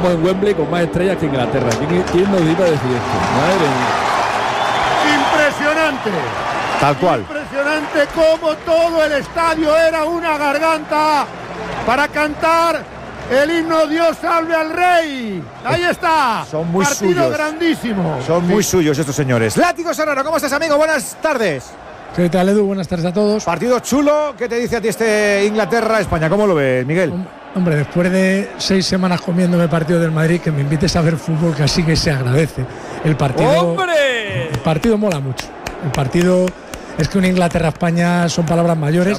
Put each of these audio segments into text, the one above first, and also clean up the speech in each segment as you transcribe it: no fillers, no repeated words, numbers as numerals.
jugamos en Wembley con más estrellas que Inglaterra. ¿Quién nos iba a decir esto? Madre mía. Impresionante. Tal cual. Impresionante cómo todo el estadio era una garganta para cantar el himno Dios salve al rey. Ahí está. Son muy partido suyos. Grandísimo. Son muy suyos estos señores. Látigo Serrano, ¿cómo estás, amigo? Buenas tardes. ¿Qué tal, Edu? Buenas tardes a todos. Partido chulo. ¿Qué te dice a ti este Inglaterra-España? ¿Cómo lo ves, Miguel? Hombre, después de 6 semanas comiéndome partido del Madrid, que me invites a ver fútbol casi que se agradece. El partido mola mucho. El partido es que una Inglaterra-España son palabras mayores,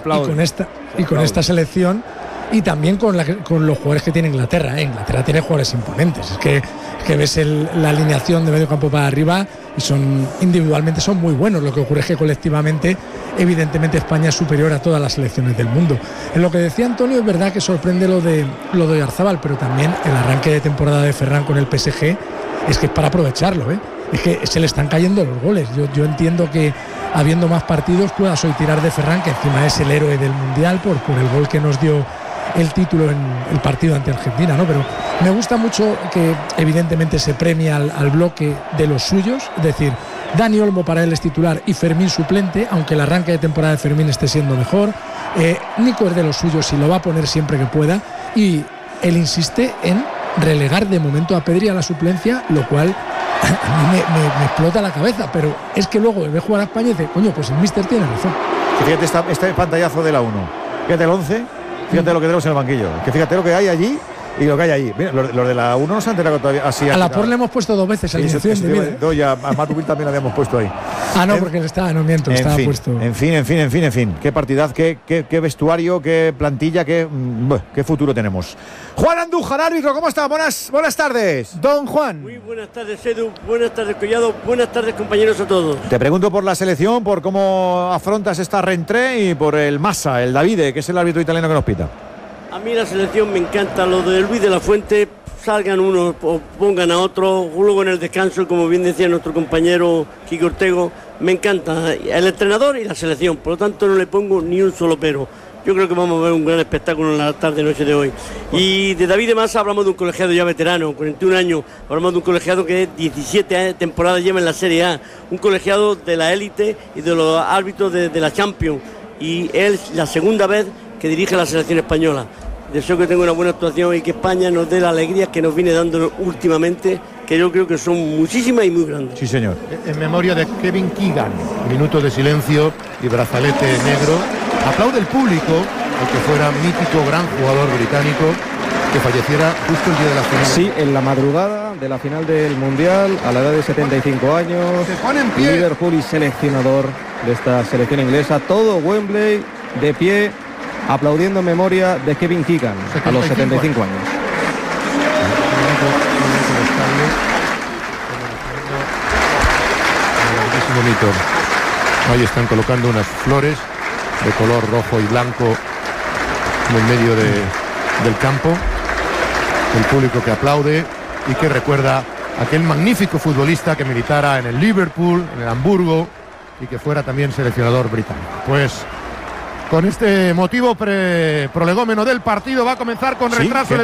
y con esta selección y también con los jugadores que tiene Inglaterra. Inglaterra tiene jugadores imponentes. Es que ves la alineación de medio campo para arriba y individualmente son muy buenos. Lo que ocurre es que colectivamente, evidentemente, España es superior a todas las selecciones del mundo. En lo que decía Antonio, es verdad que sorprende lo de Oyarzabal, pero también el arranque de temporada de Ferran con el PSG es que es para aprovecharlo, ¿eh? Es que se le están cayendo los goles. Yo entiendo que habiendo más partidos puedas hoy tirar de Ferran, que encima es el héroe del Mundial por el gol que nos dio el título en el partido ante Argentina, ¿no? Pero me gusta mucho que evidentemente se premia al bloque de los suyos, es decir, Dani Olmo para él es titular y Fermín suplente, aunque el arranque de temporada de Fermín esté siendo mejor. Nico es de los suyos y lo va a poner siempre que pueda, y él insiste en relegar de momento a Pedri a la suplencia, lo cual a mí me explota la cabeza, pero es que luego ve jugar a España y dice, coño, pues el míster tiene razón. Fíjate este pantallazo de la 1. Fíjate el 11. Fíjate lo que tenemos en el banquillo. Que fíjate lo que hay allí y lo que hay allí. Mira, los de la 1 no se han enterado todavía. Así a Laporte le hemos puesto 2 veces alineación de vida. Y a Matubil también la habíamos puesto ahí. No, porque estaba puesto. En fin. Qué partidad, qué vestuario, qué plantilla, qué futuro tenemos. Juan Andújar, árbitro, ¿cómo está? Buenas tardes. Don Juan. Muy buenas tardes, Edu. Buenas tardes, Collado. Buenas tardes, compañeros, a todos. Te pregunto por la selección, por cómo afrontas esta reentré y por el Massa, el Davide, que es el árbitro italiano que nos pita. A mí la selección me encanta. Lo de Luis de la Fuente, salgan unos o pongan a otro. Luego en el descanso, como bien decía nuestro compañero Kiko Ortego, me encanta el entrenador y la selección. Por lo tanto, no le pongo ni un solo pero. Yo creo que vamos a ver un gran espectáculo en la tarde-noche de hoy. Y de David de Massa hablamos de un colegiado ya veterano, 41 años. Hablamos de un colegiado que 17 temporadas lleva en la Serie A. Un colegiado de la élite y de los árbitros de la Champions. Y él la segunda vez que dirige la selección española. Deseo que tenga una buena actuación y que España nos dé la alegría que nos viene dando últimamente, que yo creo que son muchísimas y muy grandes. Sí, señor. En memoria de Kevin Keegan, minuto de silencio y brazalete negro. Aplaude el público, el que fuera mítico gran jugador británico, que falleciera justo el día de la final. Sí, en la madrugada de la final del Mundial, a la edad de 75 años. Se pone en pie. Liverpool y seleccionador de esta selección inglesa. Todo Wembley de pie, aplaudiendo en memoria de Kevin Keegan a los 75 años. Ahí están colocando unas flores de color rojo y blanco en el medio del campo. El público que aplaude y que recuerda a aquel magnífico futbolista que militara en el Liverpool, en el Hamburgo y que fuera también seleccionador británico. Pues con este motivo prolegómeno del partido va a comenzar con retraso.